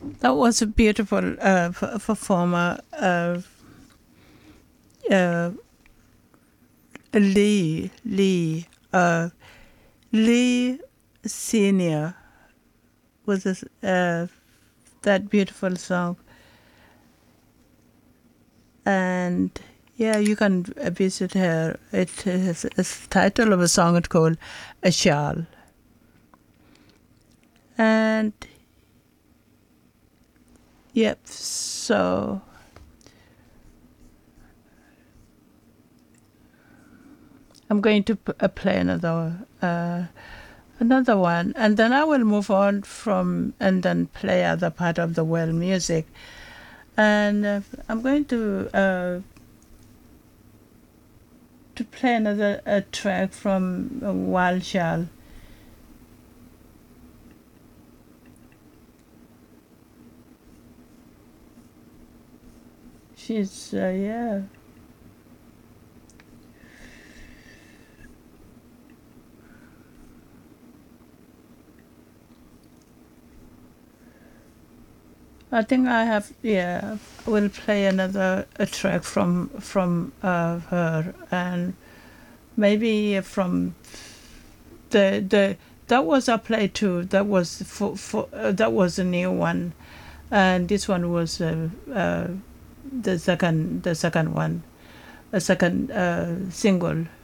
That was a beautiful performer, uh, Lee Senior was that beautiful song, and yeah, you can visit her. It is a title of a song. It's called "A Shawl," and yep. So I'm going to play another one, and then I will move on from and then play other part of the world music. And I'm going to play another track from Wild Child. She's yeah. I think I have yeah. We'll play another a track from her, and maybe from the that was a play too. That was for that was a new one, and this one was the second one, a second single.